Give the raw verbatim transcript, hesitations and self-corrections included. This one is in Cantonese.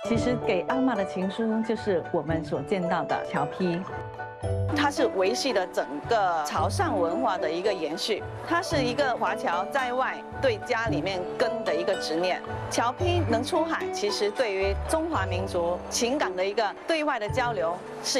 其实给阿嬷的情书就是我们所见到的侨批。 它是维系了整个潮汕文化的一个延续，它是一个华侨在外对家里面根的一个执念。侨批能出海，其实对于中华民族情感的一个对外的交流是。